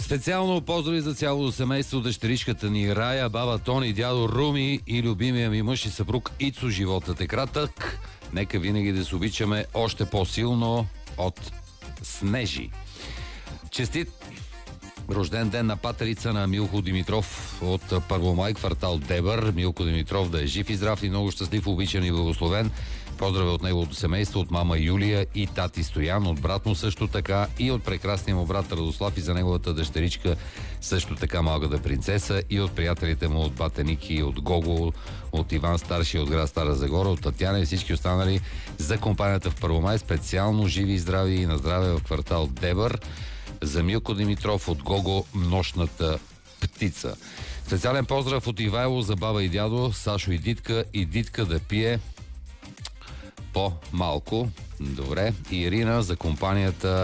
Специално поздрави за цялото семейство, дъщеричката ни Рая, баба Тони, дядо Руми и любимия ми мъж и съпруг Ицо. Животът е кратък. Нека винаги да се обичаме още по-силно от Снежи. Честит рожден ден на патерица на Милко Димитров от Първомай, квартал Дебър. Милко Димитров да е жив и здрав и много щастлив, обичан и благословен. Поздравя от неговото семейство, от мама Юлия и тати Стоян, от брат му също така и от прекрасния му брат Радослав и за неговата дъщеричка също така малката принцеса и от приятелите му от бата Ники и от Гого, от Иван Старши от град Стара Загора, от Татяна и всички останали за компанията в Първомай. Специално живи и здрави и на здраве в квартал Дебър. За Милко Димитров от Гого нощната птица. Специален поздрав от Ивайло за баба и дядо, Сашо и Дитка да пие по-малко. Добре. И Ирина за компанията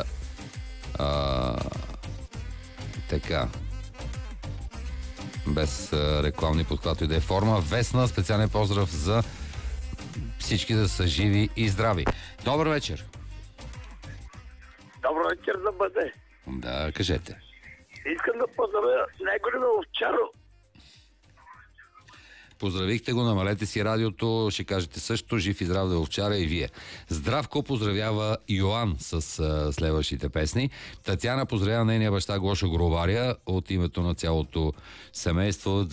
така без рекламни подклад и да е форма. Весна, специален поздрав за всички да са живи и здрави. Добър вечер. Добър вечер да бъде. Да, кажете. Искам да поздравя Негорина Овчаро. Поздравихте го, намалете си радиото, ще кажете също, жив и здрав да е Овчара и вие. Здравко поздравява Йоан с следващите песни. Татяна поздравява нейния баща Гошо Гроваря от името на цялото семейство.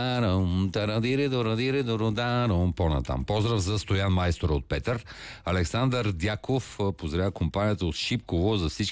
По-натам. Поздрав за Стоян Майстор от Петър. Александър Дяков поздравява компанията от Шипково за всички